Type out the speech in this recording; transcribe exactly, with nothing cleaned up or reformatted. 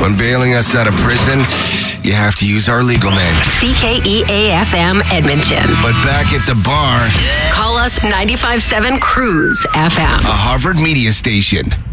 When bailing us out of prison, you have to use our legal name. C K E A F M Edmonton. But back at the bar, call us ninety-five point seven Cruise F M. A Harvard media station.